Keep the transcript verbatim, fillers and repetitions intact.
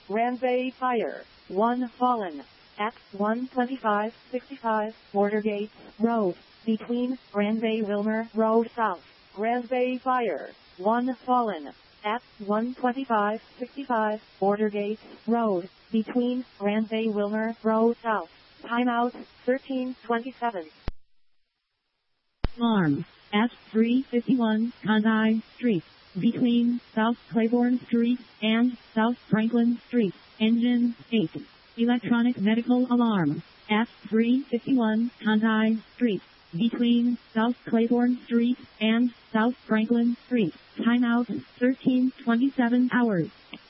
Grand Bay Fire. One fallen. At one twenty-five sixty-five Watergate Road. Between Grand Bay Wilmer Road South. Grand Bay Fire. One fallen. At one twenty-five sixty-five Watergate Road. Between Grand Bay Wilmer Road South. Timeout thirteen twenty-seven. Alarm. At three fifty-one Condai Street. Between South Claiborne Street and South Franklin Street. Engine eight. Electronic medical alarm. At three fifty-one Condai Street. Between South Claiborne Street and South Franklin Street. Timeout thirteen twenty-seven hours.